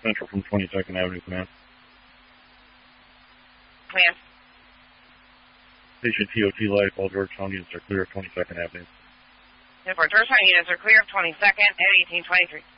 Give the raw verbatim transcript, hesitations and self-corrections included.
Central from twenty-second Avenue, command. Command. Station T O T Life, all Georgetown units are clear of twenty-second Avenue. Therefore, Georgetown units are clear of twenty-second at eighteen twenty-three.